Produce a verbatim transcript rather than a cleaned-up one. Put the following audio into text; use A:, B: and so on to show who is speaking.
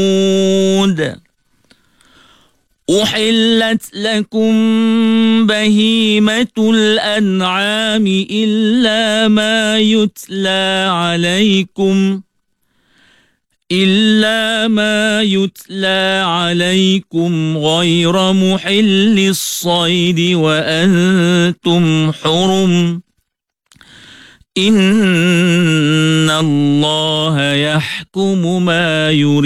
A: أحلت لكم بهيمة الأنعام إلا ما يتلى عليكم إلا ما يتلى عليكم غير محل الصيد وأنتم حرم إن الله يحكم ما يريد.